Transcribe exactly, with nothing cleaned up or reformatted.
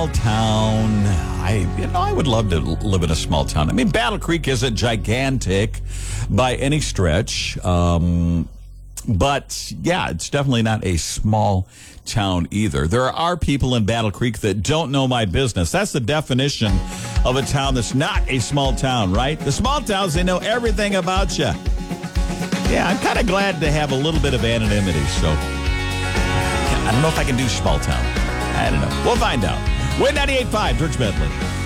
Town. I, you know, I would love to live in a small town. I mean, Battle Creek isn't gigantic by any stretch. Um, but yeah, it's definitely not a small town either. There are people in Battle Creek that don't know my business. That's the definition of a town that's not a small town, right? The small towns, they know everything about you. Yeah, I'm kind of glad to have a little bit of anonymity. So I don't know if I can do small town. I don't know. We'll find out. Win ninety-eight point five, George Bentley.